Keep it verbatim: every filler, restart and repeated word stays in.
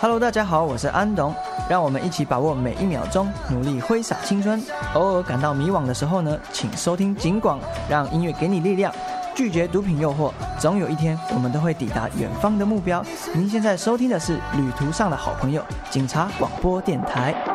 Hello， 大家好，我是安董，让我们一起把握每一秒钟，努力挥洒青春。偶尔感到迷惘的时候呢，请收听警广，让音乐给你力量，拒绝毒品诱惑，总有一天我们都会抵达远方的目标。您现在收听的是旅途上的好朋友，警察广播电台。